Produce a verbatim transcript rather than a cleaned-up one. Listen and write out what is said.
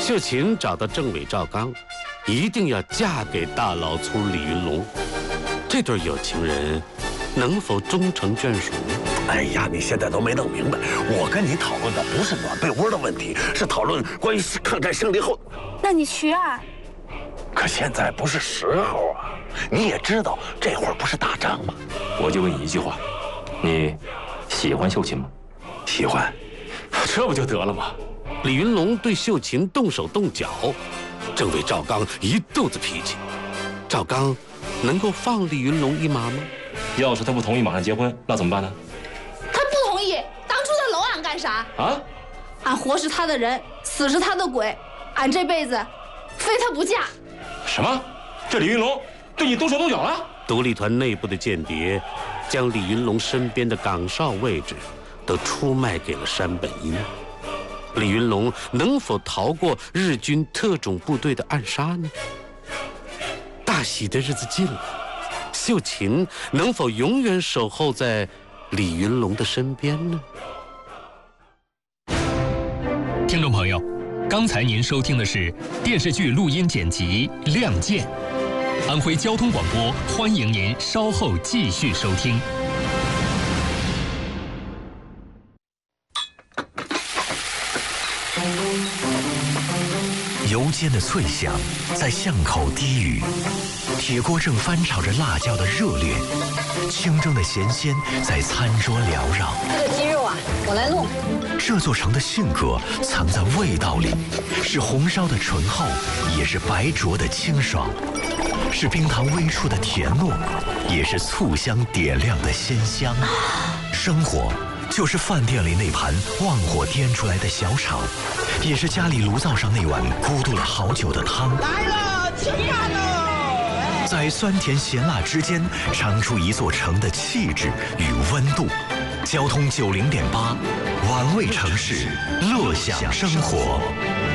秀琴找到政委赵刚，一定要嫁给大老粗李云龙。这对有情人能否终成眷属呢？ 哎呀，你现在都没弄明白，我跟你讨论的不是暖被窝的问题，是讨论关于抗战胜利后。 那你去啊！ 可现在不是时候啊！你也知道，这会儿不是打仗吗？ 我就问你一句话，你喜欢秀琴吗？ 喜欢， 这不就得了吗？ 李云龙对秀琴动手动脚，政委赵刚一肚子脾气。赵刚能够放李云龙一马吗？ 要是他不同意马上结婚，那怎么办呢？ 他不同意，当初他搂俺干啥？ 啊？ 俺活是他的人，死是他的鬼，俺这辈子非他不嫁。 什么？这李云龙对你动手动脚了？ 独立团内部的间谍将李云龙身边的岗哨位置都出卖给了山本一。李云龙能否逃过日军特种部队的暗杀呢？大喜的日子近了，秀琴能否永远守候在李云龙的身边呢？ 听众朋友，刚才您收听的是电视剧录音剪辑《亮剑》，安徽交通广播欢迎您稍后继续收听。 油煎的脆响在巷口低语，铁锅正翻炒着辣椒的热烈，清蒸的咸鲜在餐桌缭绕。 这个鸡肉啊，我来弄。 这座城的性格藏在味道里，是红烧的醇厚，也是白灼的清爽，是冰糖微出的甜糯，也是醋香点亮的鲜香。生活就是饭店里那盘旺火颠出来的小炒，也是家里炉灶上那碗咕嘟了好久的汤。 来了，吃饭喽！ 在酸甜咸辣之间，尝出一座城的气质与温度。交通九零点八，玩味城市，乐享生活。